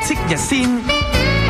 即日先。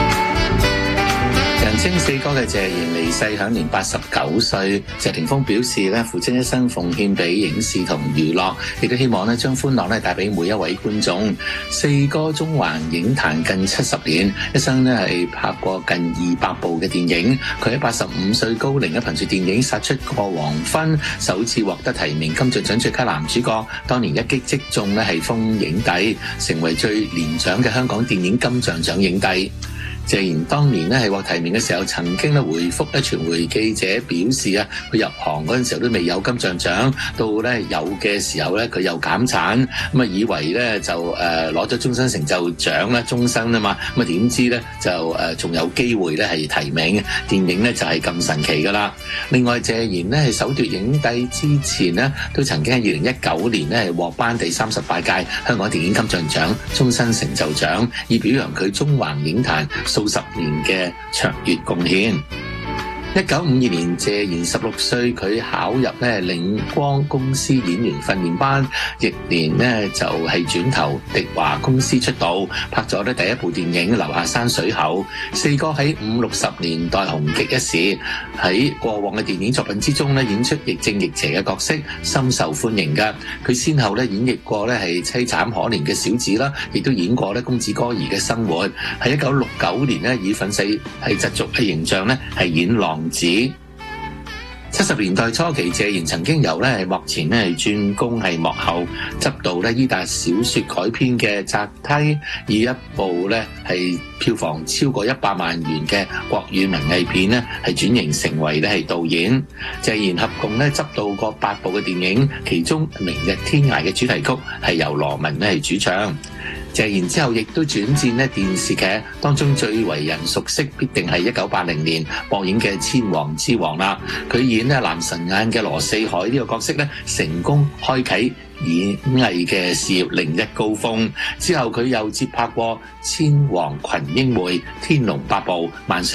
人稱四哥嘅謝賢離世，享年89歲。謝霆鋒表示咧，父親一生奉獻俾影視同娛樂，亦都希望咧將歡樂咧帶俾每一位觀眾。四哥縱橫影壇近70年，一生咧係拍過近200部嘅電影。佢喺85歲高齡咧憑住電影《殺出個黃昏》首次獲得提名金像獎最佳男主角，當年一擊即中咧係封影帝，成為最年長嘅香港電影金像獎影帝。謝賢當年咧係獲提名嘅時候，曾經咧回覆咧傳媒記者表示啊，佢入行嗰陣時候都未有金像獎，到咧有嘅時候咧佢又減產，咁啊以為咧就攞咗終身成就獎啦，終身啊嘛，咁啊點知咧就仲有機會咧係提名電影咧就係咁神奇噶啦。另外謝賢咧係首奪影帝之前呢，都曾經喺2019年咧係獲頒第38屆香港電影金像獎終身成就獎，以表揚佢縱橫影壇數十年嘅卓越貢獻。1952年，謝賢16歲，佢考入領光公司演員訓練班，翌年就係轉投迪華公司出道，拍咗第一部電影《留下山水後》。四哥喺50、60年代紅極一時，喺過往嘅電影作品之中演出亦正亦邪嘅角色，深受歡迎㗎。佢先後演繹過係凄慘可憐嘅小子啦，亦都演過公子哥兒嘅生活。喺1969年以憤世係疾俗嘅形象係演浪子。70年代初期，謝賢曾經由幕前轉工係幕後，執導伊達小說改編嘅《擇梯》，以一部係票房超過100萬元嘅國語文藝片係轉型成為係導演。謝賢合共執導過8部嘅電影，其中《明日天涯》嘅主題曲係由羅文係主唱。謝賢之後亦都轉戰電視劇，當中最為人熟悉必定係1980年播映嘅《千王之王》啦。佢演男神眼嘅羅四海呢個角色成功開啟演藝嘅事業另一高峰。之後佢又接拍過《千王群英會》《天龍八部》《萬歲》